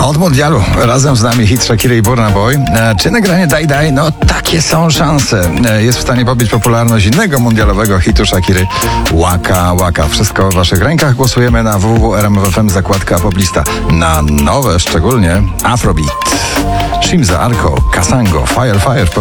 Od mundialu razem z nami hit Shakiry i Burna Boy. Czy nagranie Daj Daj? No takie są szanse. Jest w stanie pobić popularność innego mundialowego hitu Shakiry, Waka Waka. Wszystko w waszych rękach. Głosujemy na www.rmf.fm zakładka poblista. Na nowe szczególnie Afrobeat, Shimza Arko, Kasango, Fire Fire.